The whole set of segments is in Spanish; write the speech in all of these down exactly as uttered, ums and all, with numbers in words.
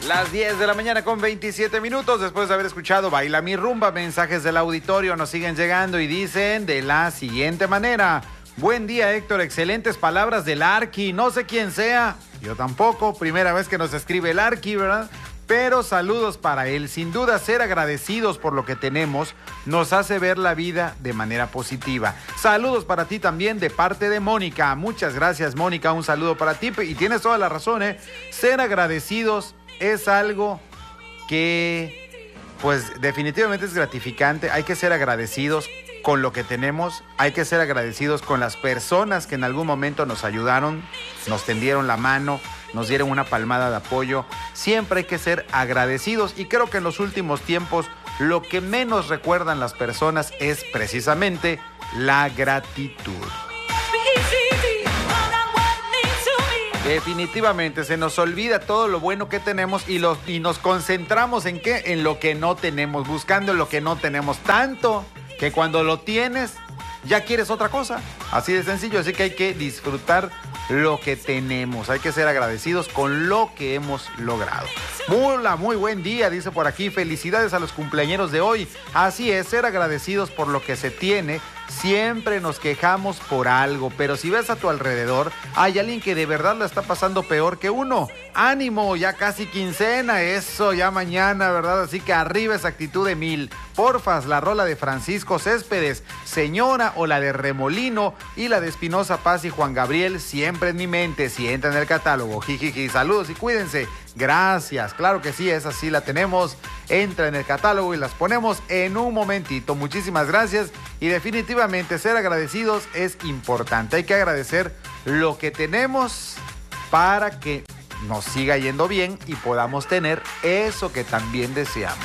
Las diez de la mañana con veintisiete minutos, después de haber escuchado Baila mi rumba, mensajes del auditorio nos siguen llegando y dicen de la siguiente manera: buen día, Héctor, excelentes palabras del Arqui, no sé quién sea, yo tampoco, primera vez que nos escribe el Arqui, ¿verdad? Pero saludos para él. Sin duda, ser agradecidos por lo que tenemos nos hace ver la vida de manera positiva. Saludos para ti también de parte de Mónica. Muchas gracias, Mónica. Un saludo para ti. Y tienes toda la razón, ¿eh? Ser agradecidos es algo que, pues, definitivamente es gratificante. Hay que ser agradecidos con lo que tenemos. Hay que ser agradecidos con las personas que en algún momento nos ayudaron, nos tendieron la mano, nos dieron una palmada de apoyo. Siempre hay que ser agradecidos y creo que en los últimos tiempos lo que menos recuerdan las personas es precisamente la gratitud. Definitivamente se nos olvida todo lo bueno que tenemos y, los, y nos concentramos en qué, en lo que no tenemos, buscando lo que no tenemos, tanto que cuando lo tienes ya quieres otra cosa. Así de sencillo, así que hay que disfrutar lo que tenemos. Hay que ser agradecidos con lo que hemos logrado. Hola, muy buen día, dice por aquí. Felicidades a los cumpleañeros de hoy. Así es, ser agradecidos por lo que se tiene. Siempre nos quejamos por algo, pero si ves a tu alrededor, hay alguien que de verdad la está pasando peor que uno. ¡Ánimo! Ya casi quincena, eso, ya mañana, ¿verdad? Así que arriba esa actitud de mil. Porfas, la rola de Francisco Céspedes, Señora, o la de Remolino, y la de Espinosa Paz y Juan Gabriel, siempre en mi mente. Si entra en el catálogo, jijiji, saludos y cuídense. Gracias, claro que sí, esa sí la tenemos. Entra en el catálogo y las ponemos en un momentito. Muchísimas gracias y definitivamente ser agradecidos es importante. Hay que agradecer lo que tenemos para que nos siga yendo bien y podamos tener eso que también deseamos.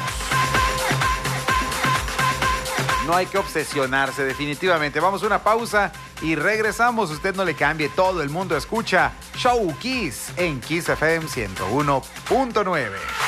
No hay que obsesionarse, definitivamente. Vamos a una pausa y regresamos. Usted no le cambie, todo el mundo escucha Show Kiss en Kiss F M ciento uno punto nueve.